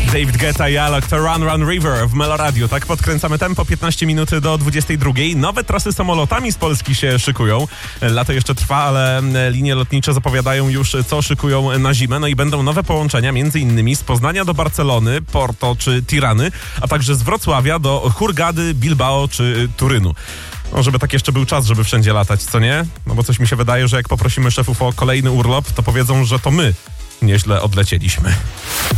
David Guetta i Alok to Run Run River w Meloradio. Tak podkręcamy tempo, 15 minut do 22. Nowe trasy samolotami z Polski się szykują. Lato jeszcze trwa, ale linie lotnicze zapowiadają już, co szykują na zimę. No i będą nowe połączenia, między innymi z Poznania do Barcelony, Porto czy Tirany, a także z Wrocławia do Hurgady, Bilbao czy Turynu. No, żeby tak jeszcze był czas, żeby wszędzie latać, co nie? No bo coś mi się wydaje, że jak poprosimy szefów o kolejny urlop, to powiedzą, że to my nieźle odlecieliśmy.